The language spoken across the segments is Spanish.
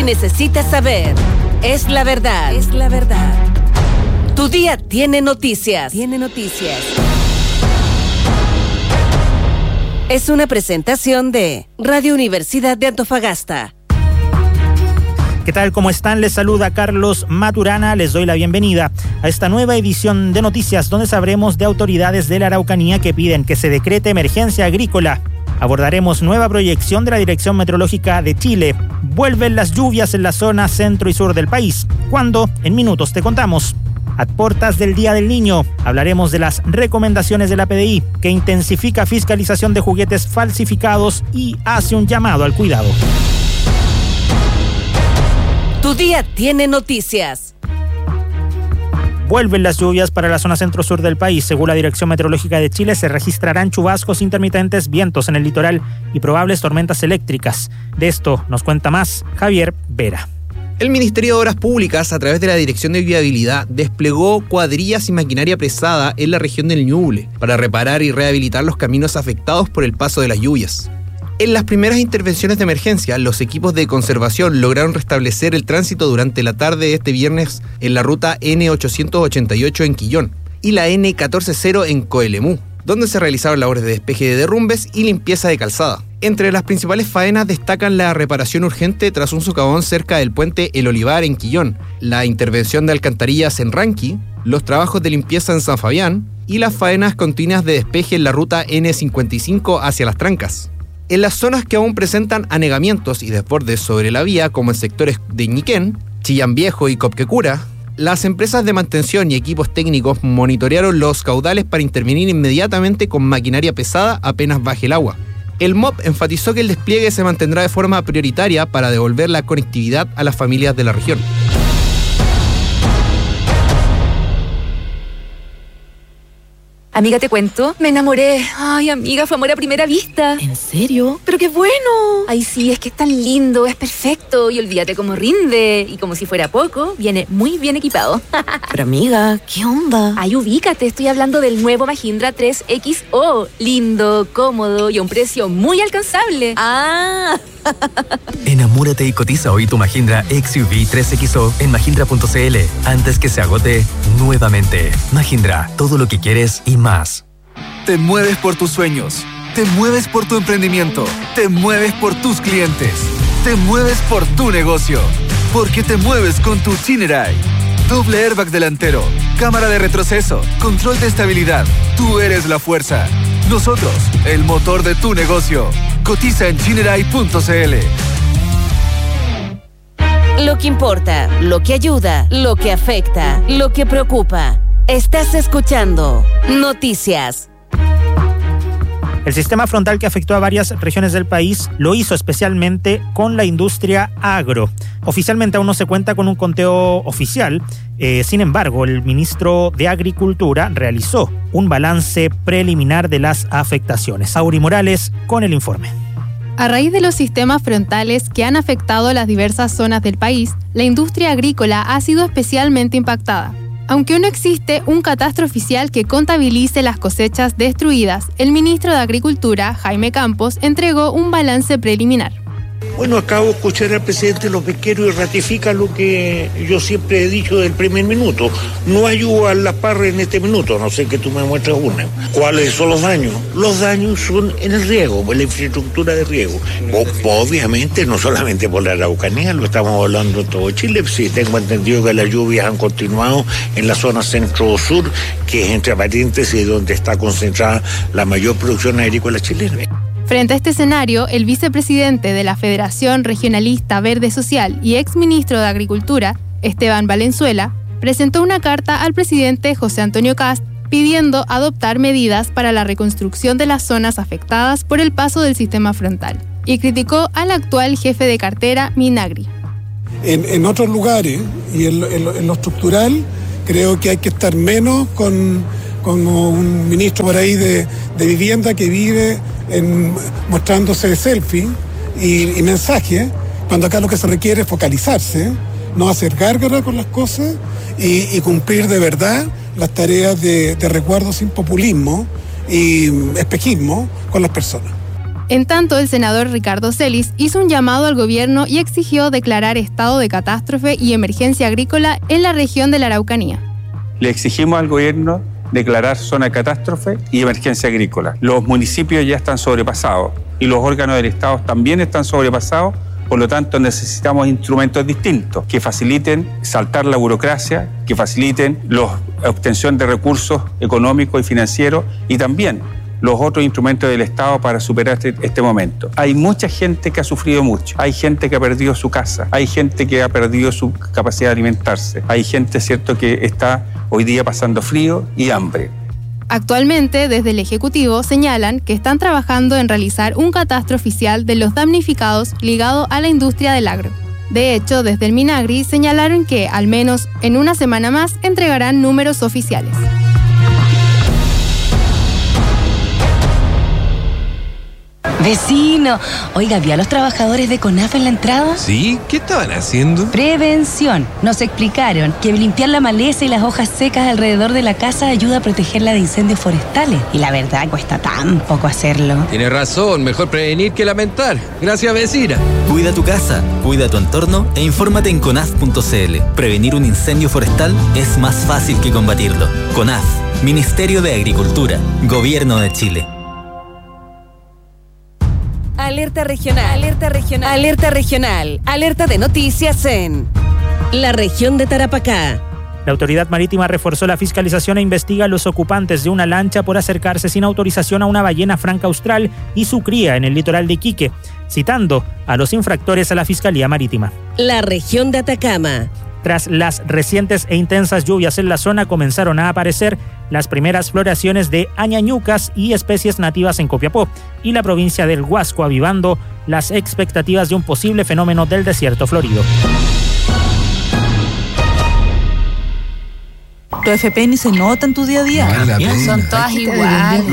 Necesitas saber. Es la verdad. Es la verdad. Tu día tiene noticias. Tiene noticias. Es una presentación de Radio Universidad de Antofagasta. ¿Qué tal? ¿Cómo están? Les saluda Carlos Maturana. Les doy la bienvenida a esta nueva edición de noticias donde sabremos de autoridades de la Araucanía que piden que se decrete emergencia agrícola. Abordaremos nueva proyección de la Dirección Meteorológica de Chile. Vuelven las lluvias en la zona centro y sur del país. ¿Cuándo? En minutos te contamos. A puertas del Día del Niño, hablaremos de las recomendaciones de la PDI, que intensifica fiscalización de juguetes falsificados y hace un llamado al cuidado. Tu día tiene noticias. Vuelven las lluvias para la zona centro-sur del país. Según la Dirección Meteorológica de Chile, se registrarán chubascos intermitentes, vientos en el litoral y probables tormentas eléctricas. De esto nos cuenta más Javier Vera. El Ministerio de Obras Públicas, a través de la Dirección de Viabilidad, desplegó cuadrillas y maquinaria pesada en la región del Ñuble para reparar y rehabilitar los caminos afectados por el paso de las lluvias. En las primeras intervenciones de emergencia, los equipos de conservación lograron restablecer el tránsito durante la tarde de este viernes en la ruta N888 en Quillón y la N140 en Coelemú, donde se realizaron labores de despeje de derrumbes y limpieza de calzada. Entre las principales faenas destacan la reparación urgente tras un socavón cerca del puente El Olivar en Quillón, la intervención de alcantarillas en Ranqui, los trabajos de limpieza en San Fabián y las faenas continuas de despeje en la ruta N55 hacia Las Trancas. En las zonas que aún presentan anegamientos y desbordes sobre la vía, como en sectores de Ñiquén, Chillán Viejo y Copquecura, las empresas de mantención y equipos técnicos monitorearon los caudales para intervenir inmediatamente con maquinaria pesada apenas baje el agua. El MOP enfatizó que el despliegue se mantendrá de forma prioritaria para devolver la conectividad a las familias de la región. Amiga, te cuento, me enamoré. Ay, amiga, fue amor a primera vista. ¿En serio? ¡Pero qué bueno! Ay, sí, es que es tan lindo, es perfecto. Y olvídate cómo rinde. Y como si fuera poco, viene muy bien equipado. Pero amiga, ¿qué onda? Ay, ubícate, estoy hablando del nuevo Mahindra 3XO. Lindo, cómodo y a un precio muy alcanzable. ¡Ah! Enamórate y cotiza hoy tu Mahindra XUV 3XO en mahindra.cl antes que se agote nuevamente. Mahindra, todo lo que quieres y más. Te mueves por tus sueños, te mueves por tu emprendimiento, te mueves por tus clientes, te mueves por tu negocio, porque te mueves con tu Chinerai. Doble airbag delantero, cámara de retroceso, control de estabilidad. Tú eres la fuerza. Nosotros, el motor de tu negocio. Cotiza en chinerai.cl. Lo que importa, lo que ayuda, lo que afecta, lo que preocupa. Estás escuchando Noticias. El sistema frontal que afectó a varias regiones del país lo hizo especialmente con la industria agro. Oficialmente aún no se cuenta con un conteo oficial. Sin embargo, el ministro de Agricultura realizó un balance preliminar de las afectaciones. Auri Morales con el informe. A raíz de los sistemas frontales que han afectado las diversas zonas del país, la industria agrícola ha sido especialmente impactada. Aunque no existe un catastro oficial que contabilice las cosechas destruidas, el ministro de Agricultura, Jaime Campos, entregó un balance preliminar. Bueno, acabo de escuchar al presidente de los pesqueros y ratifica lo que yo siempre he dicho del primer minuto. No hay uva en la parra en este minuto, a no ser que tú me muestres una. ¿Cuáles son los daños? Los daños son en el riego, en la infraestructura de riego. Obviamente, no solamente por la Araucanía, lo estamos hablando en todo Chile. Sí, tengo entendido que las lluvias han continuado en la zona centro-sur, que es entre paréntesis donde está concentrada la mayor producción agrícola chilena. Frente a este escenario, el vicepresidente de la Federación Regionalista Verde Social y exministro de Agricultura, Esteban Valenzuela, presentó una carta al presidente José Antonio Kast pidiendo adoptar medidas para la reconstrucción de las zonas afectadas por el paso del sistema frontal y criticó al actual jefe de cartera, Minagri. En otros lugares y en lo estructural, creo que hay que estar menos con un ministro por ahí de vivienda que vive mostrándose de selfie y mensajes, cuando acá lo que se requiere es focalizarse, no hacer gárgara con las cosas y cumplir de verdad las tareas de recuerdo sin populismo y espejismo con las personas. En tanto, el senador Ricardo Celis hizo un llamado al gobierno y exigió declarar estado de catástrofe y emergencia agrícola en la región de la Araucanía. Le exigimos al gobierno declarar zona de catástrofe y emergencia agrícola. Los municipios ya están sobrepasados y los órganos del Estado también están sobrepasados. Por lo tanto, necesitamos instrumentos distintos que faciliten saltar la burocracia, que faciliten la obtención de recursos económicos y financieros y también los otros instrumentos del Estado para superar este momento. Hay mucha gente que ha sufrido mucho, hay gente que ha perdido su casa, hay gente que ha perdido su capacidad de alimentarse, hay gente, cierto, que está hoy día pasando frío y hambre. Actualmente, desde el Ejecutivo señalan que están trabajando en realizar un catastro oficial de los damnificados ligado a la industria del agro. De hecho, desde el Minagri señalaron que, al menos en una semana más, entregarán números oficiales. Vecino, oiga, ¿vio a los trabajadores de CONAF en la entrada? Sí, ¿qué estaban haciendo? Prevención. Nos explicaron que limpiar la maleza y las hojas secas alrededor de la casa ayuda a protegerla de incendios forestales. Y la verdad, cuesta tan poco hacerlo. Tiene razón, mejor prevenir que lamentar. Gracias, vecina. Cuida tu casa, cuida tu entorno e infórmate en conaf.cl. Prevenir un incendio forestal es más fácil que combatirlo. CONAF, Ministerio de Agricultura, Gobierno de Chile. Alerta regional, alerta regional, alerta regional, alerta de noticias en la región de Tarapacá. La autoridad marítima reforzó la fiscalización e investiga a los ocupantes de una lancha por acercarse sin autorización a una ballena franca austral y su cría en el litoral de Iquique, citando a los infractores a la Fiscalía Marítima. La región de Atacama. Tras las recientes e intensas lluvias en la zona, comenzaron a aparecer las primeras floraciones de añañucas y especies nativas en Copiapó y la provincia del Huasco, avivando las expectativas de un posible fenómeno del desierto florido. Tu FP ni se nota en tu día a día. Son todas iguales.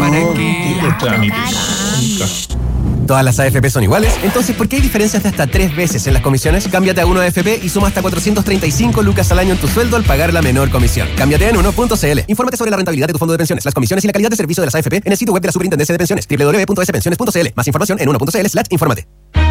¿Todas las AFP son iguales? Entonces, ¿por qué hay diferencias de hasta 3 veces en las comisiones? Cámbiate a 1AFP y suma hasta 435 lucas al año en tu sueldo al pagar la menor comisión. Cámbiate en 1.cl. Infórmate sobre la rentabilidad de tu fondo de pensiones, las comisiones y la calidad de servicio de las AFP en el sitio web de la Superintendencia de Pensiones, www.spensiones.cl. Más información en 1.cl/infórmate.